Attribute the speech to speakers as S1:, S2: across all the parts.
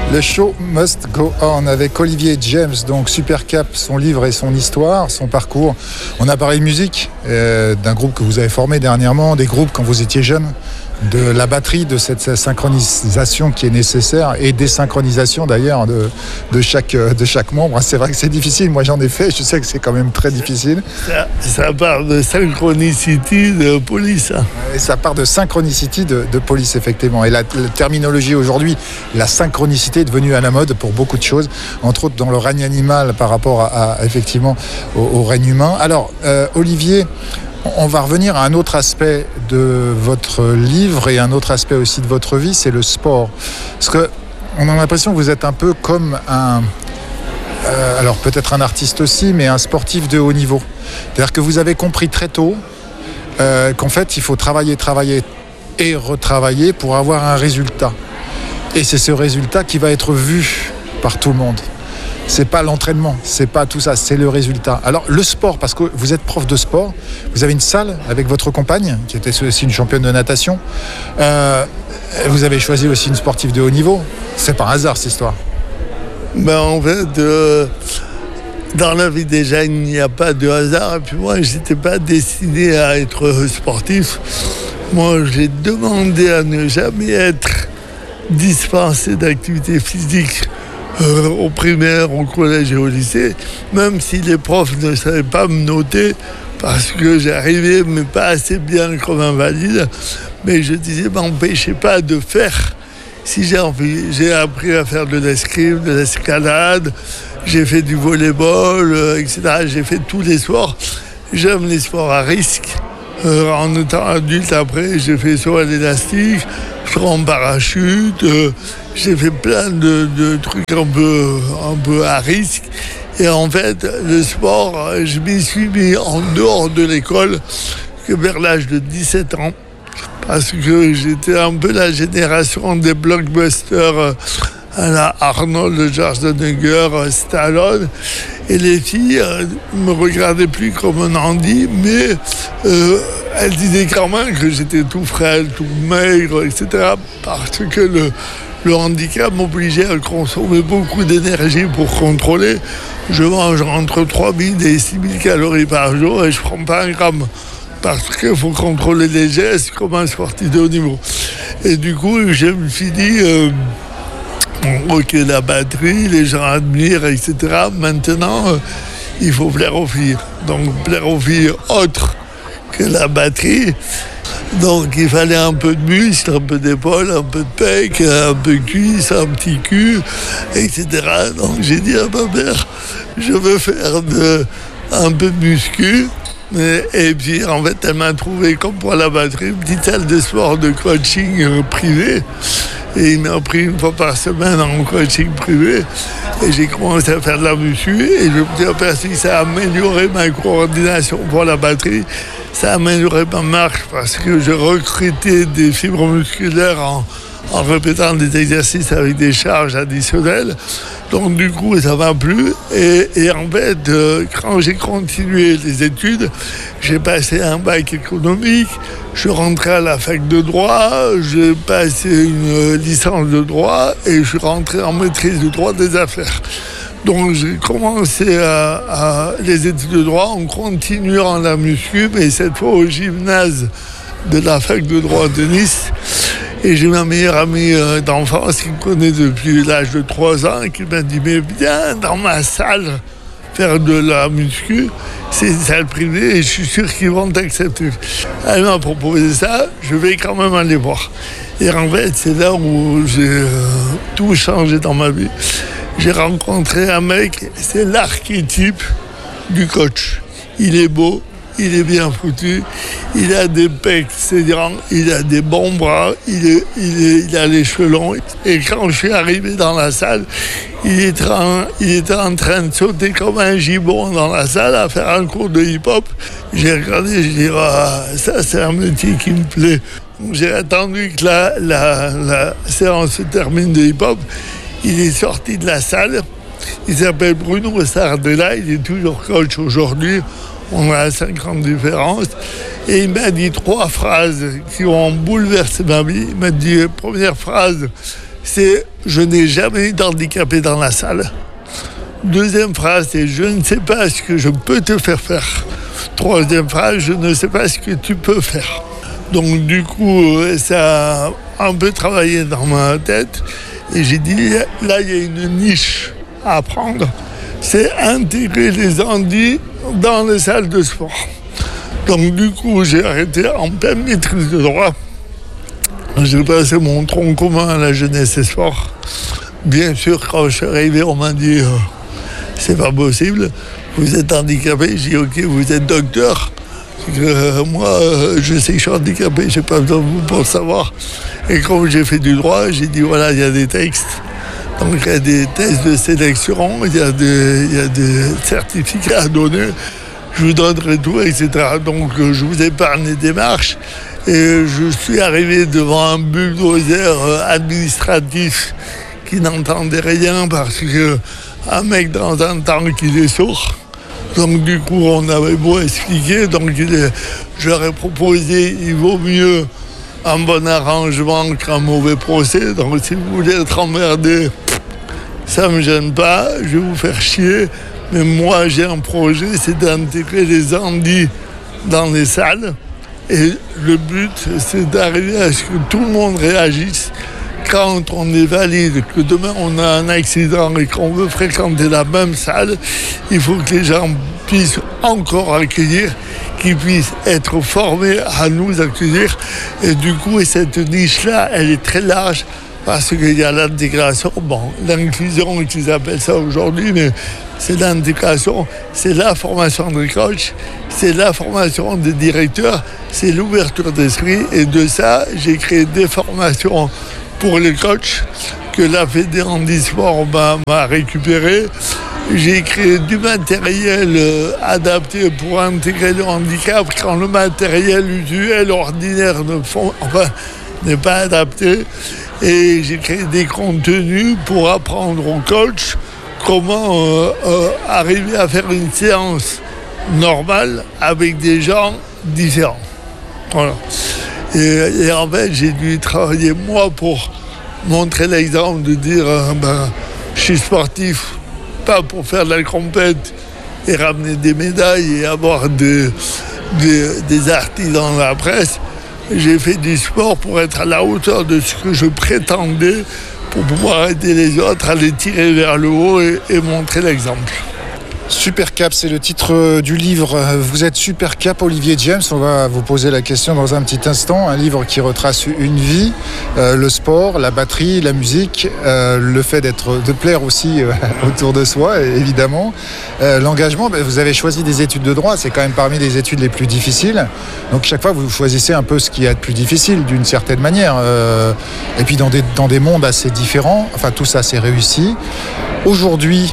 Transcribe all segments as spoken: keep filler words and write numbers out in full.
S1: Le show must go on avec Olivier James, donc Supercap, son livre et son histoire, son parcours. On a parlé de musique, euh, d'un groupe que vous avez formé dernièrement, des groupes quand vous étiez jeune, de la batterie, de cette synchronisation qui est nécessaire et des synchronisations d'ailleurs de, de, chaque, de chaque membre. C'est vrai que c'est difficile, moi j'en ai fait, je sais que c'est quand même très difficile.
S2: Ça, ça part de Synchronicity de Police. Hein.
S1: Et ça part de Synchronicity de, de Police, effectivement. Et la, la terminologie aujourd'hui, la synchronicité est devenue à la mode pour beaucoup de choses, entre autres dans le règne animal par rapport à, à effectivement au, au règne humain. Alors, euh, Olivier, on va revenir à un autre aspect de votre livre et un autre aspect aussi de votre vie, c'est le sport. Parce qu'on a l'impression que vous êtes un peu comme un... Euh, alors peut-être un artiste aussi, mais un sportif de haut niveau. C'est-à-dire que vous avez compris très tôt euh, qu'en fait, il faut travailler, travailler et retravailler pour avoir un résultat. Et c'est ce résultat qui va être vu par tout le monde. C'est pas l'entraînement, c'est pas tout ça, c'est le résultat. Alors le sport, parce que vous êtes prof de sport, vous avez une salle avec votre compagne, qui était aussi une championne de natation. Euh, vous avez choisi aussi une sportive de haut niveau. C'est par hasard cette histoire.
S2: Ben en fait, euh, dans la vie déjà, il n'y a pas de hasard. Et puis moi, je n'étais pas destiné à être sportif. Moi, j'ai demandé à ne jamais être dispensé d'activité physique. Euh, au primaire, au collège et au lycée, même si les profs ne savaient pas me noter parce que j'arrivais, mais pas assez bien comme invalide, mais je disais, m'empêchez pas de faire. Si j'ai envie, j'ai appris à faire de l'escrime, de l'escalade, j'ai fait du volley-ball, euh, et cetera. J'ai fait tous les sports. J'aime les sports à risque. Euh, en étant adulte, après, j'ai fait saut à l'élastique, saut en parachute, euh, j'ai fait plein de, de trucs un peu, un peu à risque. Et en fait, le sport, je m'y suis mis en dehors de l'école que vers l'âge de dix-sept ans. Parce que j'étais un peu la génération des blockbusters à la Arnold, Schwarzenegger, Stallone. Et les filles ne me regardaient plus comme un handi, mais euh, elles disaient quand même que j'étais tout frêle, tout maigre, et cetera. Parce que le, le handicap m'obligeait à consommer beaucoup d'énergie pour contrôler. Je mange entre trois mille et six mille calories par jour et je ne prends pas un gramme. Parce qu'il faut contrôler les gestes comme un sportif de haut niveau. Et du coup, je me suis dit... Euh, ok, la batterie, les gens admirent, et cetera. Maintenant, euh, il faut plaire aux filles. Donc, plaire aux filles autres que la batterie. Donc, il fallait un peu de muscle, un peu d'épaule, un peu de pec, un peu de cuisse, un petit cul, et cetera. Donc, j'ai dit à ma mère, je veux faire de, un peu de muscu. Et, et puis, en fait, elle m'a trouvé, comme pour la batterie, une petite salle de sport de coaching euh, privé. Et il m'a pris une fois par semaine en coaching privé. Et j'ai commencé à faire de la muscu. Et je me suis aperçu que ça a amélioré ma coordination pour la batterie. Ça a amélioré ma marche parce que je recrutais des fibres musculaires en, en répétant des exercices avec des charges additionnelles. Donc du coup, ça m'a plu. Et, et en fait, euh, quand j'ai continué les études, j'ai passé un bac économique. Je suis rentré à la fac de droit, j'ai passé une licence de droit et je suis rentré en maîtrise du droit des affaires. Donc j'ai commencé à, à les études de droit en continuant la muscu, mais cette fois au gymnase de la fac de droit de Nice. Et j'ai ma meilleure amie d'enfance qui me connaît depuis l'âge de trois ans et qui m'a dit « Mais viens dans ma salle faire de la muscu, c'est une salle privée et je suis sûr qu'ils vont t'accepter. » Elle m'a proposé ça, je vais quand même aller voir. Et en fait, c'est là où j'ai euh, tout changé dans ma vie. J'ai rencontré un mec, c'est l'archétype du coach. Il est beau, il est bien foutu, il a des pecs sédents, il a des bons bras, il, est, il, est, il a les cheveux longs. Et quand je suis arrivé dans la salle, il était, en, il était en train de sauter comme un gibbon dans la salle à faire un cours de hip-hop. J'ai regardé, je dis, ah, ça c'est un métier qui me plaît. J'ai attendu que la, la, la séance se termine de hip-hop. Il est sorti de la salle. Il s'appelle Bruno Sardella, il est toujours coach aujourd'hui. On a cinq ans de différence. Et il m'a dit trois phrases qui ont bouleversé ma vie. Il m'a dit, première phrase, c'est « je n'ai jamais eu d'handicapé dans la salle ». Deuxième phrase, c'est « je ne sais pas ce que je peux te faire faire ». Troisième phrase, « je ne sais pas ce que tu peux faire ». Donc du coup, ça a un peu travaillé dans ma tête. Et j'ai dit, là, il y a une niche à prendre. C'est intégrer les handis dans les salles de sport. Donc du coup, j'ai arrêté en pleine maîtrise de droit. J'ai passé mon tronc commun à la jeunesse et sport. Bien sûr, quand je suis arrivé, on m'a dit, euh, c'est pas possible, vous êtes handicapé. J'ai dit, ok, vous êtes docteur. Euh, moi, euh, je sais que je suis handicapé, je n'ai pas besoin de vous pour le savoir. Et quand j'ai fait du droit, j'ai dit, voilà, il y a des textes. Donc, il y a des tests de sélection, il y a des, il y a des certificats à donner. Je vous donnerai tout, et cetera. Donc, euh, je vous épargne les démarches. Et je suis arrivé devant un bulldozer administratif qui n'entendait rien parce qu'un mec dans un tank, il est sourd. Donc du coup, on avait beau expliquer, donc je leur ai proposé, il vaut mieux un bon arrangement qu'un mauvais procès. Donc si vous voulez être emmerdé, ça ne me gêne pas, je vais vous faire chier. Mais moi, j'ai un projet, c'est d'intégrer les handis dans les salles. Et le but, c'est d'arriver à ce que tout le monde réagisse. Quand on est valide, que demain on a un accident et qu'on veut fréquenter la même salle, il faut que les gens puissent encore accueillir, qu'ils puissent être formés à nous accueillir. Et du coup, cette niche-là, elle est très large parce qu'il y a l'intégration, bon, l'inclusion qu'ils appellent ça aujourd'hui, mais c'est l'intégration, c'est la formation des coachs, c'est la formation des directeurs, c'est l'ouverture d'esprit. Et de ça, j'ai créé des formations pour les coachs que la Fédé Handisport m'a, m'a récupéré. J'ai créé du matériel euh, adapté pour intégrer le handicap quand le matériel usuel, ordinaire, ne font, enfin, n'est pas adapté. Et j'ai créé des contenus pour apprendre aux coachs comment euh, euh, arriver à faire une séance normale avec des gens différents. Voilà. Et, et en fait, j'ai dû travailler moi pour montrer l'exemple de dire euh, ben, je suis sportif, pas pour faire de la compète et ramener des médailles et avoir des, des, des articles dans la presse. J'ai fait du sport pour être à la hauteur de ce que je prétendais, pour pouvoir aider les autres à les tirer vers le haut et, et montrer l'exemple.
S1: Super Cap, c'est le titre du livre. Vous êtes Super Cap, Olivier James. On va vous poser la question dans un petit instant. Un livre qui retrace une vie, euh, le sport, la batterie, la musique, euh, le fait d'être, de plaire aussi euh, autour de soi, évidemment. Euh, l'engagement, ben, vous avez choisi des études de droit. C'est quand même parmi les études les plus difficiles. Donc chaque fois, vous choisissez un peu ce qui est le plus difficile, d'une certaine manière. Euh, et puis dans des, dans des mondes assez différents. Enfin, tout ça, c'est réussi. Aujourd'hui,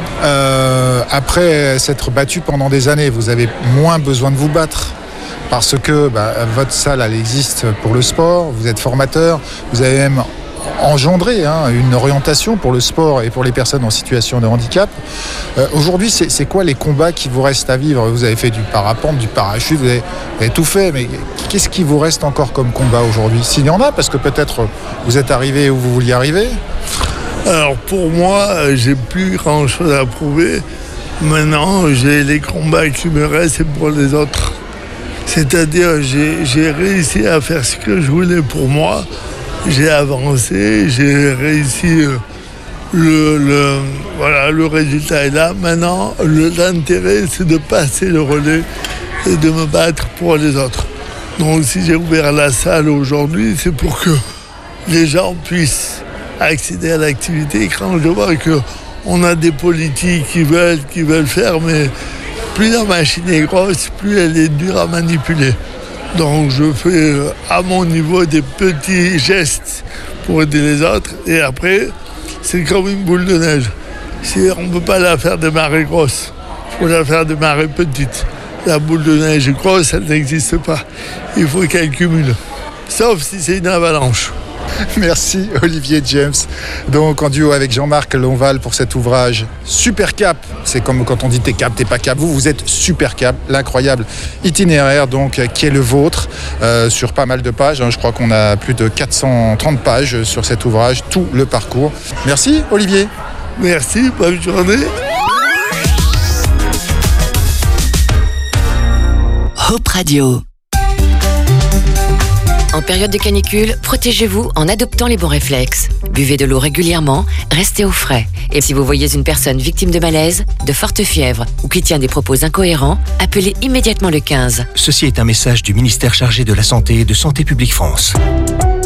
S1: Euh, après s'être battu pendant des années, vous avez moins besoin de vous battre parce que bah, votre salle, elle existe pour le sport, vous êtes formateur, vous avez même engendré hein, une orientation pour le sport et pour les personnes en situation de handicap. Euh, aujourd'hui, c'est, c'est quoi les combats qui vous restent à vivre ? Vous avez fait du parapente, du parachute, vous avez, vous avez tout fait, mais qu'est-ce qui vous reste encore comme combat aujourd'hui ? S'il y en a, parce que peut-être vous êtes arrivé où vous vouliez arriver.
S2: Alors pour moi, j'ai plus grand chose à prouver. Maintenant, j'ai les combats qui me restent, c'est pour les autres. C'est-à-dire, j'ai, j'ai réussi à faire ce que je voulais pour moi. J'ai avancé, j'ai réussi. Le, le, voilà, le résultat est là. Maintenant, le, l'intérêt, c'est de passer le relais et de me battre pour les autres. Donc, si j'ai ouvert la salle aujourd'hui, c'est pour que les gens puissent accéder à l'activité. Quand je vois qu'on a des politiques qui veulent, qui veulent faire, mais plus la machine est grosse, plus elle est dure à manipuler. Donc je fais à mon niveau des petits gestes pour aider les autres. Et après, c'est comme une boule de neige. Si on ne peut pas la faire démarrer grosse, il faut la faire démarrer petite. La boule de neige grosse, elle n'existe pas. Il faut qu'elle cumule. Sauf si c'est une avalanche.
S1: Merci Olivier James. Donc en duo avec Jean-Marc Lonval pour cet ouvrage Super Cap. C'est comme quand on dit t'es cap, t'es pas cap. Vous, vous êtes Super Cap, l'incroyable itinéraire donc qui est le vôtre euh, sur pas mal de pages. Hein. Je crois qu'on a plus de quatre cent trente pages sur cet ouvrage, tout le parcours. Merci Olivier.
S2: Merci, bonne journée.
S3: Hope Radio. En période de canicule, protégez-vous en adoptant les bons réflexes. Buvez de l'eau régulièrement, restez au frais. Et si vous voyez une personne victime de malaise, de forte fièvre ou qui tient des propos incohérents, appelez immédiatement le quinze.
S4: Ceci est un message du ministère chargé de la Santé et de Santé publique France.